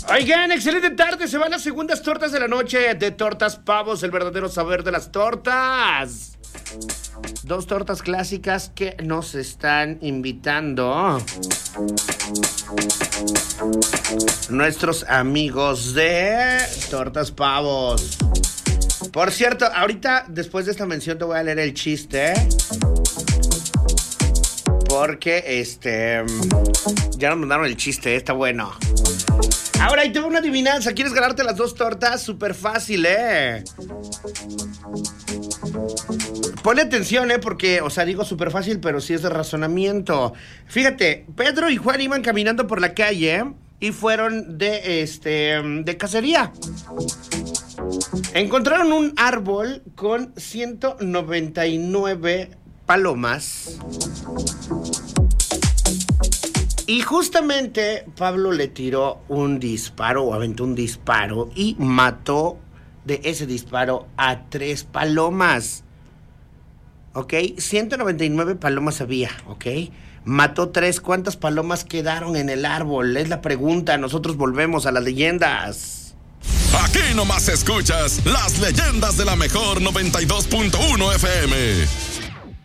Oigan, excelente tarde, se van las segundas tortas de la noche de Tortas Pavos, el verdadero saber de las tortas. 2 tortas clásicas que nos están invitando nuestros amigos de Tortas Pavos. Por cierto, ahorita después de esta mención te voy a leer el chiste, porque ya nos mandaron el chiste, está bueno. Ahora ahí tengo una adivinanza. ¿Quieres ganarte las 2 tortas? Súper fácil, Ponle atención, porque, digo súper fácil, pero sí es de razonamiento. Fíjate, Pedro y Juan iban caminando por la calle y fueron de cacería. Encontraron un árbol con 199 palomas. Y justamente Pablo le tiró un disparo o aventó un disparo y mató de ese disparo a 3 palomas. ¿Ok? 199 palomas había, ¿ok? Mató 3. ¿Cuántas palomas quedaron en el árbol? Es la pregunta. Nosotros volvemos a las leyendas. Aquí nomás escuchas las leyendas de la mejor 92.1 FM.